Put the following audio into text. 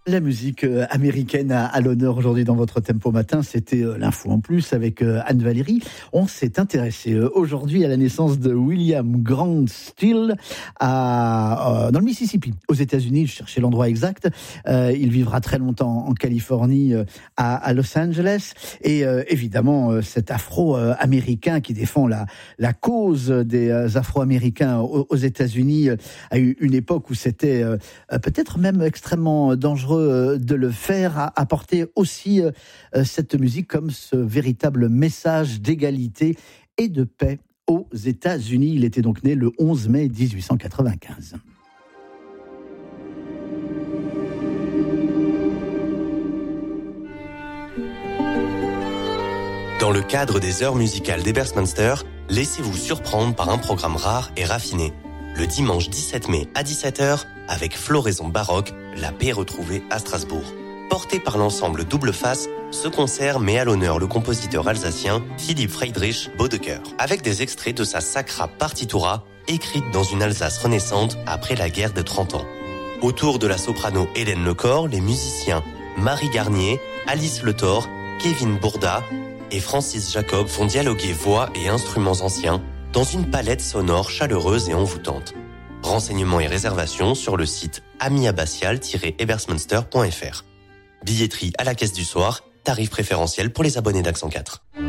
La musique américaine à l'honneur aujourd'hui dans votre Tempo Matin, c'était l'info en plus avec Anne Valérie. On s'est intéressé aujourd'hui à la naissance de William Grant Still dans le Mississippi, aux États-Unis. Je cherchais l'endroit exact. Il vivra très longtemps en Californie, à Los Angeles. Et évidemment, cet Afro-américain qui défend la cause des Afro-américains aux États-Unis a eu une époque où c'était peut-être même extrêmement dangereux de le faire, apporter aussi cette musique comme ce véritable message d'égalité et de paix aux États-Unis. Il était donc né le 11 mai 1895. Dans le cadre des heures musicales d'Ebersmunster, laissez-vous surprendre par un programme rare et raffiné. Le dimanche 17 mai à 17h, avec Floraison Baroque, la paix retrouvée à Strasbourg. Porté par l'ensemble Double Face, ce concert met à l'honneur le compositeur alsacien Philipp Friedrich Bodecker, avec des extraits de sa Sacra Partitura, écrite dans une Alsace renaissante après la guerre de 30 ans. Autour de la soprano Hélène Lecor, les musiciens Marie Garnier, Alice Le Thor, Kevin Bourda et Francis Jacob vont dialoguer voix et instruments anciens dans une palette sonore chaleureuse et envoûtante. Renseignements et réservations sur le site amiabbatial-ebersmunster.fr. Billetterie à la caisse du soir, tarif préférentiel pour les abonnés d'Accent 4.